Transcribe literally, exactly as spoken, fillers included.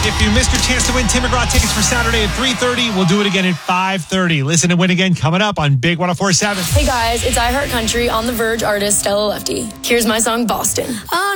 If you missed your chance to win Tim McGraw tickets for Saturday at three thirty, we'll do it again at five thirty. Listen and win again coming up on Big one oh four point seven. Hey guys, it's iHeart Country on the Verge artist Stella Lefty. Here's my song, Boston.